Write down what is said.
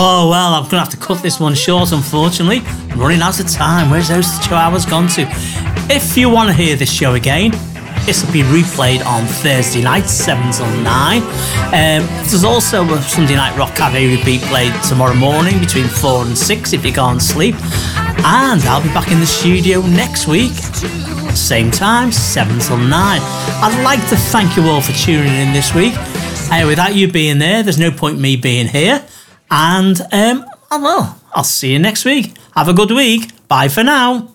Oh, well, I'm going to have to cut this one short, unfortunately. I'm running out of time. Where's those 2 hours gone to? If you want to hear this show again, this will be replayed on Thursday night, 7 till 9. There's also a Sunday Night Rock Cafe repeat played tomorrow morning between 4 and 6 if you can't sleep. And I'll be back in the studio next week, same time, 7 till 9. I'd like to thank you all for tuning in this week. Without you being there's no point me being here. And, I'll see you next week. Have a good week. Bye for now.